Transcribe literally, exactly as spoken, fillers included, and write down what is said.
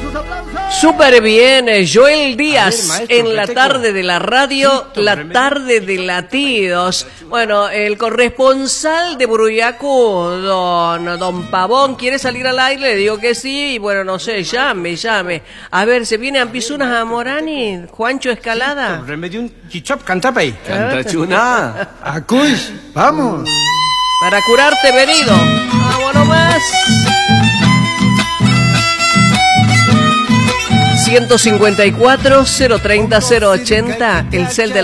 Súper bien, Joel Díaz, ver, maestro, en la tarde de la radio, sí, la tarde de latidos. Bueno, el corresponsal de Buruyacú, don, don Pavón, ¿quiere salir al aire? Le digo que sí, y bueno, no sé, llame, llame. A ver, ¿se viene Ampizunas a Morani? Juancho Escalada. Remedium chichop cantapay. Cantachuna. Acuis, vamos. Para curarte venido. Vámonos más. ciento cincuenta y cuatro, cero treinta, cero ochenta, el cel de la